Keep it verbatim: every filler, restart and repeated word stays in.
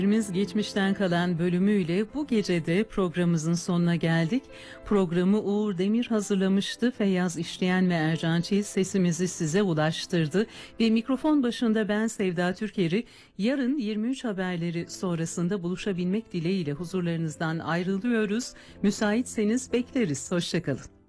Geçmişten kalan bölümüyle bu gece de programımızın sonuna geldik. Programı Uğur Demir hazırlamıştı. Feyyaz İşleyen ve Ercan Çiğ sesimizi size ulaştırdı. Ve mikrofon başında ben Sevda Türker'i yarın yirmi üç haberleri sonrasında buluşabilmek dileğiyle huzurlarınızdan ayrılıyoruz. Müsaitseniz bekleriz. Hoşçakalın.